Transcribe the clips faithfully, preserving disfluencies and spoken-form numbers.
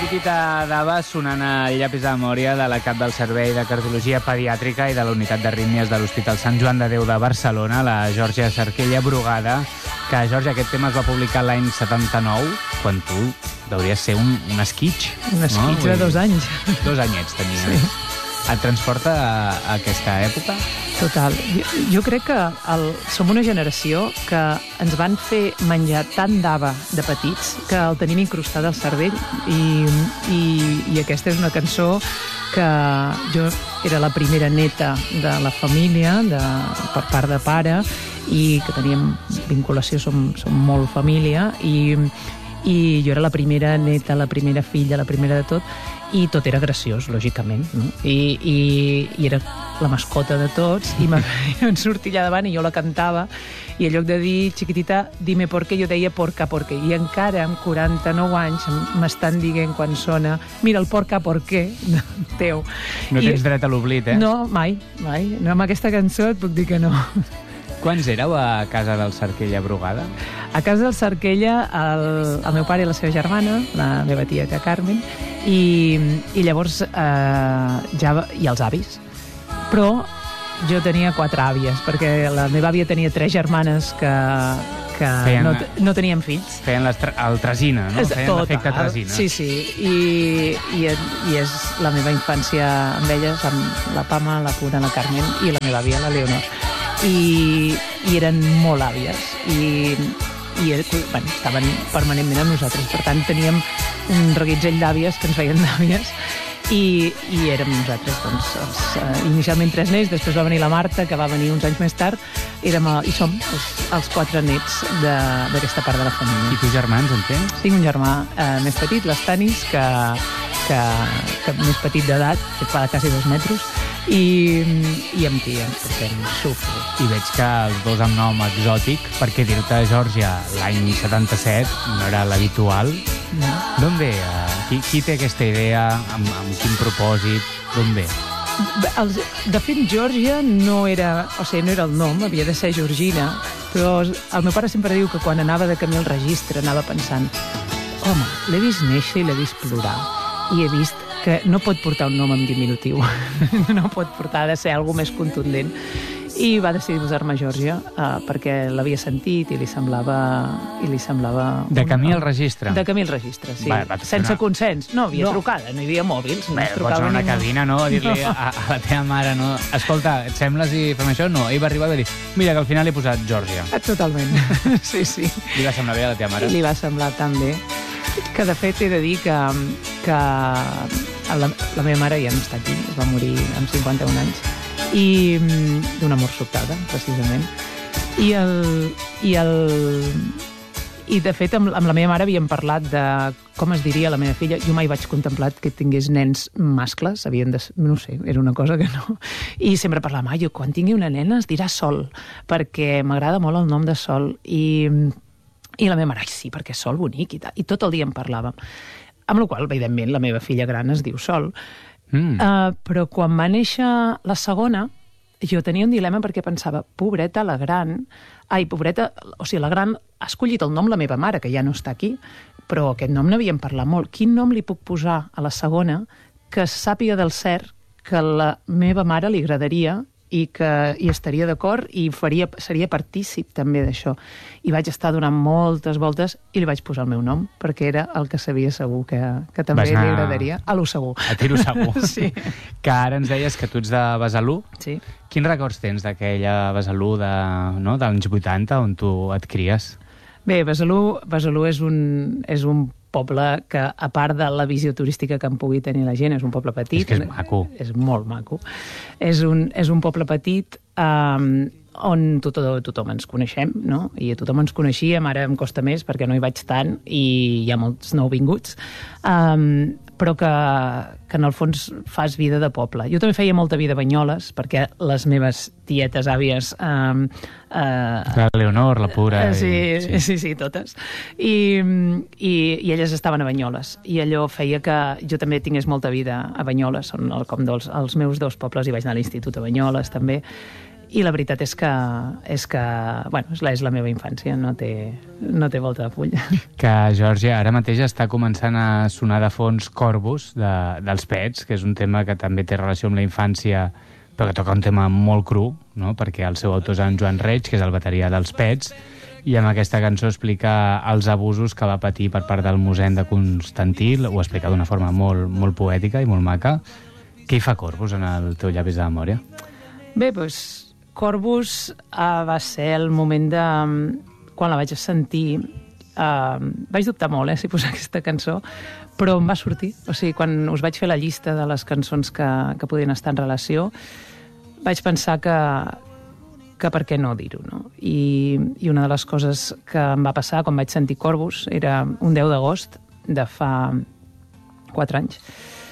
Chiquitita Dava sonant el llapis de memòria de la cap del Servei de Cardiologia Pediàtrica i de la Unitat d'Arrítmies de l'Hospital Sant Joan de Déu de Barcelona, la Georgia Cerquella Brugada, que, Georgia, aquest tema es va publicar l'any setanta-nou, quan tu deuries ser un, un esquitx. Un esquitx no? de dos anys. Dos anyets tenies. Sí. Et transporta a, a aquesta època? Total. Jo, jo crec que el, som una generació que ens van fer menjar tant d'Ava de petits que el tenim incrustat al cervell i, i, i aquesta és una cançó que jo era la primera neta de la família de, per part de pare i que teníem vinculació, som, som molt família i, i jo era la primera neta, la primera filla, la primera de tot i tot era graciós, lògicament, no? I, i, i era la mascota de tots i em sortia allà davant i jo la cantava i en lloc de dir chiquitita, dime por qué, jo deia porca, porqué. I encara amb quaranta-nou anys m'estan dient quan sona mira el porca, porqué teu. No tens I, dret a l'oblit, eh? No, mai, mai. No, amb aquesta cançó et puc dir que no. Quants éreu a casa del Cerquella Brugada? A casa del Cerquella, el, el meu pare i la seva germana, la meva tia Carmen, i, i llavors eh, ja, i els avis. Però jo tenia quatre àvies, perquè la meva àvia tenia tres germanes que, que feien, no, no tenien fills. Feien les, el tresina, no? És, feien l'efecte tresina. Sí, sí. I, i, I és la meva infància amb elles, amb la Pama, la Pura, la Carmen i la meva àvia, la Leonor. I, i eren molt àvies i, i bueno, estaven permanentment amb nosaltres, per tant teníem un reguitzell d'àvies que ens feien d'àvies i, i érem nosaltres doncs, els, uh, inicialment tres nets, després va venir la Marta que va venir uns anys més tard, érem, uh, i som els, els quatre nets d'aquesta part de la família. I tu germans, en tens? Tinc un germà uh, més petit, l'Estanis, que, que, que més petit d'edat, que fa quasi dos metres, i, i amb qui ens portem sufre. I veig que els dos amb nom exòtic, perquè dir-te Georgia l'any setanta-set no era l'habitual. No. D'on ve? Qui, qui té aquesta idea? Amb, amb quin propòsit? D'on ve? Els, de fet, Georgia no era, o sigui, no era el nom, havia de ser Georgina, però el meu pare sempre diu que quan anava de camí al registre anava pensant home, l'he vist néixer i l'he vist plorar i he vist que no pot portar un nom en diminutiu, no pot portar, ha de ser alguna més contundent. I va decidir posar-me Georgia uh, perquè l'havia sentit i li semblava... I li semblava de camí al registre? De camí al registre, sí. Va, va, sense una... consens. No, havia no. trucada, no hi havia mòbils. No Bé, pots anar a una cabina, no? A dir-li no. a, a la teva mare, no? Escolta, et sembla si fem això? No. Ell va arribar i va dir, mira, que al final he posat Georgia. Totalment, sí, sí. Li va semblar bé a la teva mare? I li va semblar tan bé que, de fet, he de dir que, que la, la meva mare ja no està aquí, es va morir amb cinquanta-un anys, i d'una mort sobtada, precisament. I el... I, el, i de fet, amb, amb la meva mare havíem parlat de com es diria la meva filla. Jo mai vaig contemplar que tingués nens mascles, havien de... No sé, era una cosa que no... I sempre parlàvem, ah, jo quan tingui una nena es dirà Sol, perquè m'agrada molt el nom de Sol. I, i la meva mare, ai, sí, perquè és Sol bonic i tal. I tot el dia en parlàvem. Amb la qual cosa, evidentment, la meva filla gran es diu Sol. Mm. Uh, però quan va néixer la segona, jo tenia un dilema perquè pensava, pobreta, la gran... Ai, pobreta, o sigui, la gran ha escollit el nom la meva mare, que ja no està aquí, però aquest nom n'havíem parlat molt. Quin nom li puc posar a la segona que sàpiga del cert que la meva mare li agradaria i que hi estaria d'acord i faria, seria partícip també d'això. I vaig estar donant moltes voltes i li vaig posar el meu nom, perquè era el que sabia segur que, que també li agradaria. A lo segur. A tiro segur. Sí. Que ara ens deies que tu ets de Besalú. Sí. Quins records tens d'aquella Besalú de, no, dels anys vuitanta on tu et cries? Bé, Besalú, Besalú és un, és un poble que, a part de la visió turística que en pugui tenir la gent, és un poble petit. És que és maco. És molt maco. És un, és un poble petit um, on tothom, tothom ens coneixem, no? I tothom ens coneixíem, ara em costa més perquè no hi vaig tant i hi ha molts nouvinguts, um, però que, que en el fons fas vida de poble. Jo també feia molta vida a Banyoles, perquè les meves tietes, àvies... Um, uh, la Leonor, la Pura... Uh, sí, i, sí, sí, sí, totes. I, i, I elles estaven a Banyoles. I allò feia que jo també tingués molta vida a Banyoles. Són el, com dels, els meus dos pobles, i vaig anar a l'institut a Banyoles, també. I la veritat és que, és que bueno, és la, és la meva infància, no té, no té volta de full. Que, Georgia, ara mateix està començant a sonar de fons Corvus, de, dels Pets, que és un tema que també té relació amb la infància, però que toca un tema molt cru, no? Perquè el seu autor és en Joan Reig, que és el bateria dels Pets, i amb aquesta cançó explica els abusos que va patir per part del mossèn de Constantí, ho explica d'una forma molt, molt poètica i molt maca. Què hi fa Corvus en el teu llavis de memòria? Bé, doncs, Corvus uh, va ser el moment de... Quan la vaig sentir, uh, vaig dubtar molt, eh, si posar aquesta cançó, però em va sortir. O sigui, quan us vaig fer la llista de les cançons que, que podien estar en relació, vaig pensar que, que per què no dir-ho, no? I, I una de les coses que em va passar quan vaig sentir Corvus era un deu d'agost de fa quatre anys.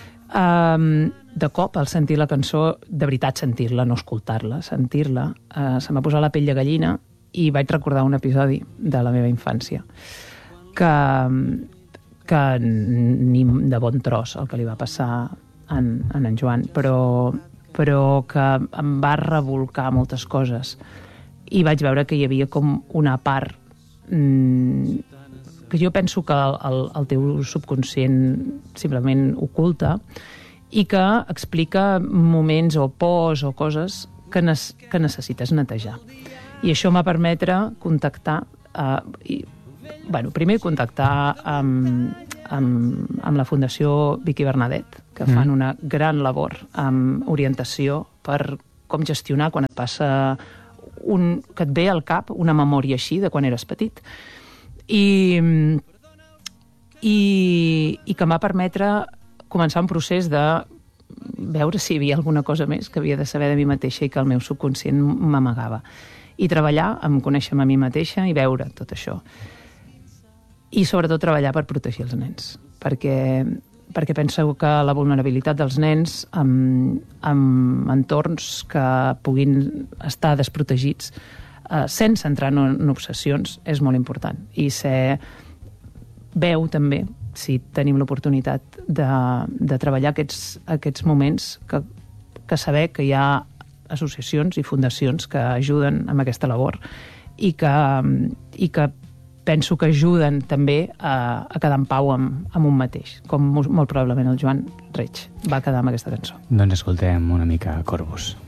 Um, de cop, al sentir la cançó, de veritat sentir-la, no escoltar-la, sentir-la, uh, se m'ha posat la pell de gallina i vaig recordar un episodi de la meva infància que, que ni de bon tros el que li va passar en, en en Joan, però, però que em va revolcar moltes coses i vaig veure que hi havia com una part mmm, que jo penso que el, el teu subconscient simplement oculta i que explica moments o pors o coses que, nes que necessites netejar. I això m'ha permetre contactar, eh, i, bueno, primer contactar amb, amb, amb la Fundació Vicky Bernadet, que mm. fan una gran labor amb orientació per com gestionar quan et passa un, que et ve al cap una memòria així de quan eres petit. I, i, i que em va permetre començar un procés de veure si hi havia alguna cosa més que havia de saber de mi mateixa i que el meu subconscient m'amagava. I treballar, em conèixer a mi mateixa i veure tot això. I sobretot treballar per protegir els nens, perquè, perquè penso que la vulnerabilitat dels nens en, en entorns que puguin estar desprotegits Uh, sense entrar en, en obsessions, és molt important. I ser veu també, si tenim l'oportunitat de, de treballar aquests, aquests moments, que, que saber que hi ha associacions i fundacions que ajuden amb aquesta labor i que, i que penso que ajuden també a, a quedar en pau amb, amb un mateix, com molt probablement el Joan Reig va quedar amb aquesta cançó. Doncs escoltem una mica Corvus.